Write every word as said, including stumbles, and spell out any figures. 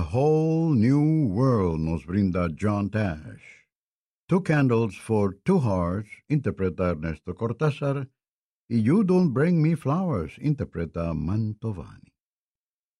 A Whole New World nos brinda John Tash. Two Candles for Two Hearts, interpreta Ernesto Cortázar, y You Don't Bring Me Flowers, interpreta Mantovani.